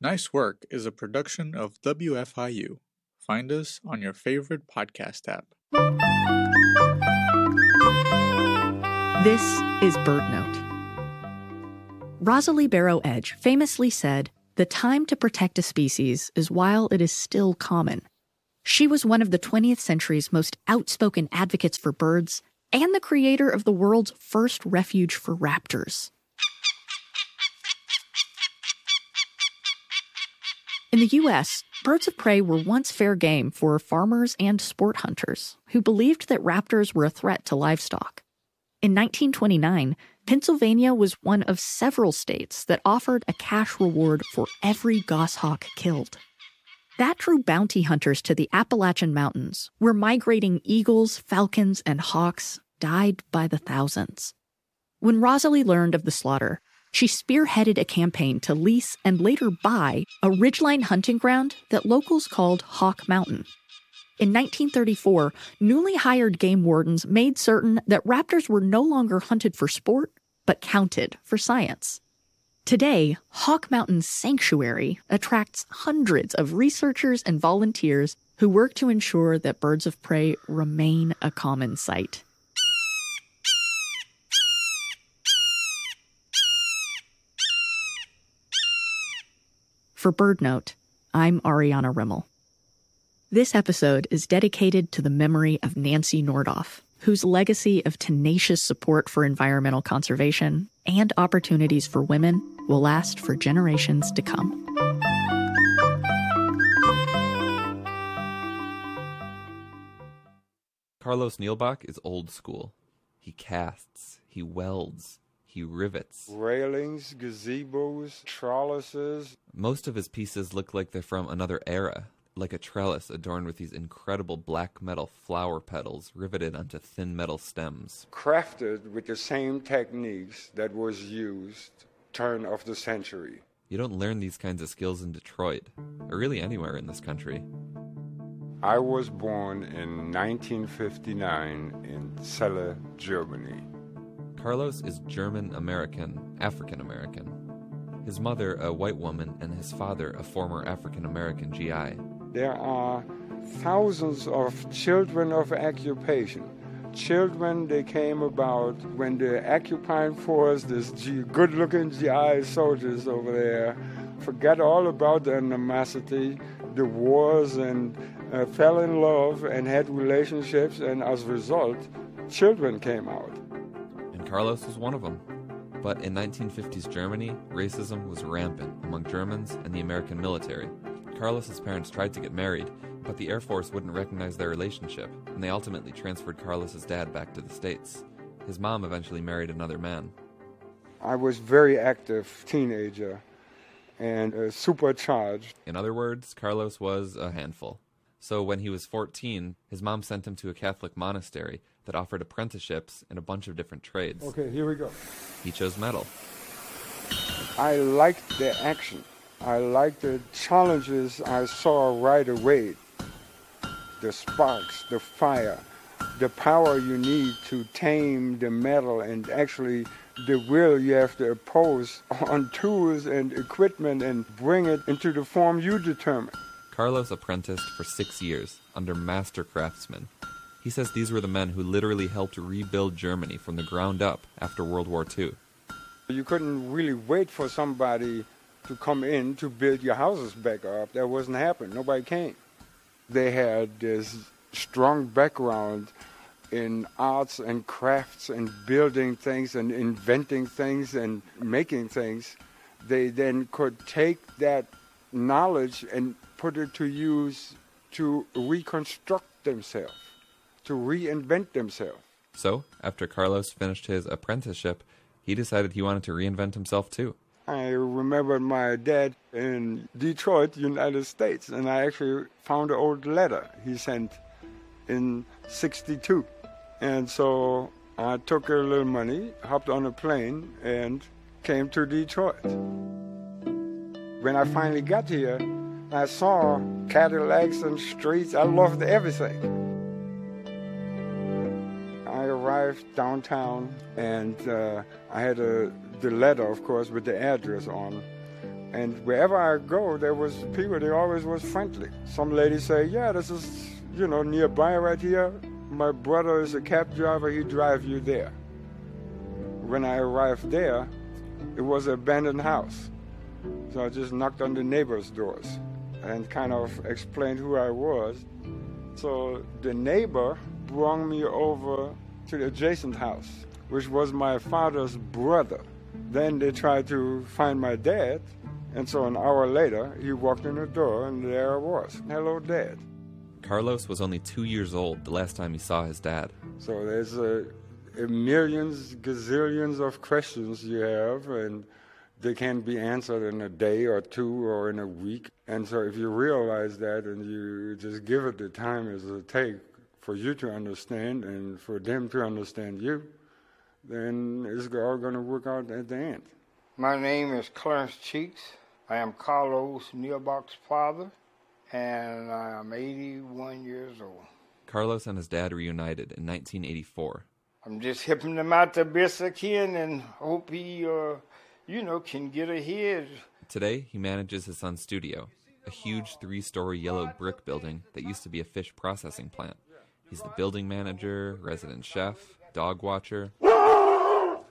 Nice Work is a production of WFIU. Find us on your favorite podcast app. This is BirdNote. Rosalie Barrow Edge famously said, "The time to protect a species is while it is still common." She was one of the 20th century's most outspoken advocates for birds and the creator of the world's first refuge for raptors. In the U.S., birds of prey were once fair game for farmers and sport hunters who believed that raptors were a threat to livestock. In 1929, Pennsylvania was one of several states that offered a cash reward for every goshawk killed. That drew bounty hunters to the Appalachian Mountains, where migrating eagles, falcons, and hawks died by the thousands. When Rosalie learned of the slaughter, she spearheaded a campaign to lease and later buy a ridgeline hunting ground that locals called Hawk Mountain. In 1934, newly hired game wardens made certain that raptors were no longer hunted for sport, but counted for science. Today, Hawk Mountain Sanctuary attracts hundreds of researchers and volunteers who work to ensure that birds of prey remain a common sight. For BirdNote, I'm Ariana Rimmel. This episode is dedicated to the memory of Nancy Nordoff, whose legacy of tenacious support for environmental conservation and opportunities for women will last for generations to come. Carlos Nielbach is old school. He casts, he welds, he rivets. Railings, gazebos, trellises. Most of his pieces look like they're from another era, like a trellis adorned with these incredible black metal flower petals riveted onto thin metal stems. Crafted with the same techniques that was used turn of the century. You don't learn these kinds of skills in Detroit, or really anywhere in this country. I was born in 1959 in Celle, Germany. Carlos is German-American, African-American. His mother, a white woman, and his father, a former African-American GI. There are thousands of children of occupation. Children, they came about when the occupying force, this good-looking GI soldiers over there, forgot all about the animosity, the wars, and fell in love and had relationships, and as a result, children came out. And Carlos was one of them. But in 1950s Germany, racism was rampant among Germans and the American military. Carlos's parents tried to get married, but the Air Force wouldn't recognize their relationship, and they ultimately transferred Carlos's dad back to the States. His mom eventually married another man. I was very active teenager and supercharged. In other words, Carlos was a handful. So when he was 14, his mom sent him to a Catholic monastery that offered apprenticeships in a bunch of different trades. Okay, here we go. He chose metal. I liked the action. I liked the challenges I saw right away. The sparks, the fire, the power you need to tame the metal, and actually the will you have to oppose on tools and equipment and bring it into the form you determine. Carlos apprenticed for 6 years under master craftsmen. He says these were the men who literally helped rebuild Germany from the ground up after World War II. You couldn't really wait for somebody to come in to build your houses back up. That wasn't happening. Nobody came. They had this strong background in arts and crafts and building things and inventing things and making things. They then could take that knowledge and put it to use to reconstruct themselves, to reinvent themselves. So, after Carlos finished his apprenticeship, he decided he wanted to reinvent himself too. I remember my dad in Detroit, United States, and I actually found an old letter he sent in '62. And so I took a little money, hopped on a plane, and came to Detroit. When I finally got here, I saw Cadillacs and streets. I loved everything. I arrived downtown, and I had the letter, of course, with the address on. And wherever I go, there was people, they always was friendly. Some ladies say, yeah, this is, nearby right here. My brother is a cab driver, he drives you there. When I arrived there, it was an abandoned house. So I just knocked on the neighbors' doors and kind of explained who I was. So the neighbor brought me over to the adjacent house, which was my father's brother. Then they tried to find my dad, and so an hour later, he walked in the door, and there I was. Hello, Dad. Carlos was only 2 years old the last time he saw his dad. So there's millions, gazillions of questions you have, and they can be answered in a day or two or in a week. And so if you realize that and you just give it the time as it takes for you to understand and for them to understand you, then it's all going to work out at the end. My name is Clarence Cheeks. I am Carlos Neubach's father, and I am 81 years old. Carlos and his dad reunited in 1984. I'm just helping him out the best I can and hope he, can get ahead. Today, he manages his son's studio, a huge 3-story yellow brick building that used to be a fish processing plant. He's the building manager, resident chef, dog watcher. Go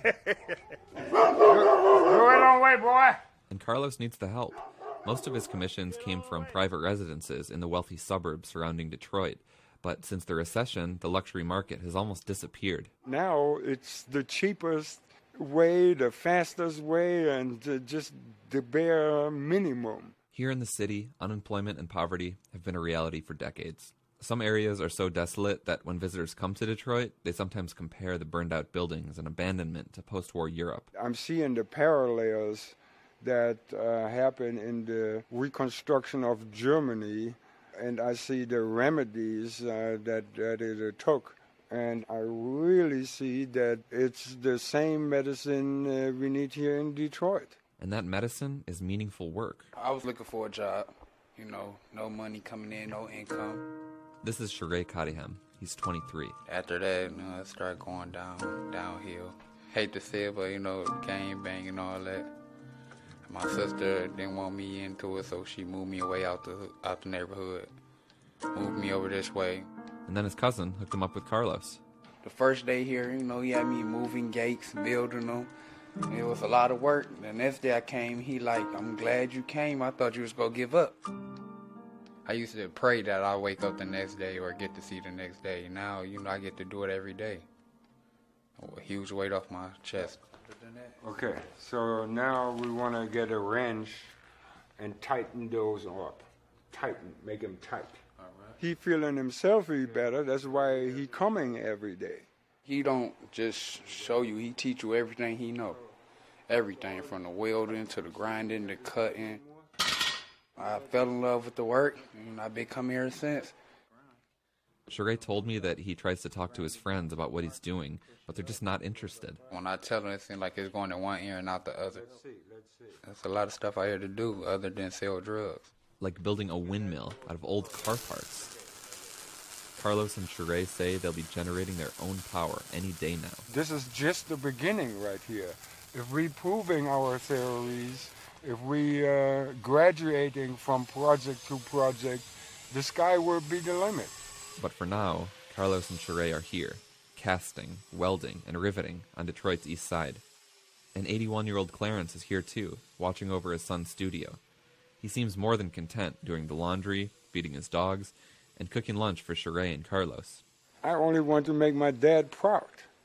right on way, boy. And Carlos needs the help. Most of his commissions came from private residences in the wealthy suburbs surrounding Detroit. But since the recession, the luxury market has almost disappeared. Now it's the cheapest way, the fastest way, and just the bare minimum. Here in the city, unemployment and poverty have been a reality for decades. Some areas are so desolate that when visitors come to Detroit, they sometimes compare the burned-out buildings and abandonment to post-war Europe. I'm seeing the parallels that happen in the reconstruction of Germany, and I see the remedies that it took. And I really see that it's the same medicine we need here in Detroit. And that medicine is meaningful work. I was looking for a job, no money coming in, no income. This is Sheree Cottingham. He's 23. After that, it started going downhill. Hate to say it, but, gang bang and all that. My sister didn't want me into it, so she moved me away out the neighborhood. Moved me over this way. And then his cousin hooked him up with Carlos. The first day here, he had me moving gates, building them. It was a lot of work. The next day I came, he like, I'm glad you came. I thought you was going to give up. I used to pray that I'll wake up the next day or get to see the next day. Now, I get to do it every day. A huge weight off my chest. Okay, so now we want to get a wrench and tighten those up. Make them tight. All right. He feeling himself be better. That's why he coming every day. He don't just show you. He teach you everything he know. Everything from the welding to the grinding, the cutting. I fell in love with the work, and I've been coming here since. Sheree told me that he tries to talk to his friends about what he's doing, but they're just not interested. When I tell them, it seems like it's going in one ear and out the other. Let's see. There's a lot of stuff out here to do other than sell drugs. Like building a windmill out of old car parts. Carlos and Sheree say they'll be generating their own power any day now. This is just the beginning right here. If we proving our theories, if we graduating from project to project, the sky will be the limit. But for now, Carlos and Sheree are here, casting, welding, and riveting on Detroit's east side. And 81-year-old Clarence is here too, watching over his son's studio. He seems more than content doing the laundry, feeding his dogs, and cooking lunch for Sheree and Carlos. I only want to make my dad proud.